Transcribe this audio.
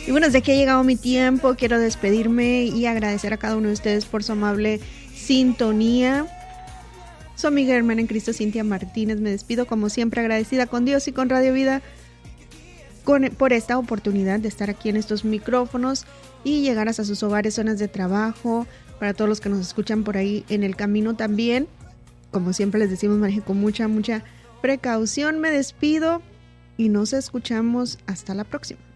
Y bueno, desde que ha llegado mi tiempo, quiero despedirme y agradecer a cada uno de ustedes por su amable sintonía. Su amiga hermana en Cristo, Cintia Martínez. Me despido como siempre agradecida con Dios y con Radio Vida por esta oportunidad de estar aquí en estos micrófonos y llegar hasta sus hogares, zonas de trabajo, para todos los que nos escuchan por ahí en el camino también. Como siempre les decimos, maneje con mucha precaución. Me despido y nos escuchamos hasta la próxima.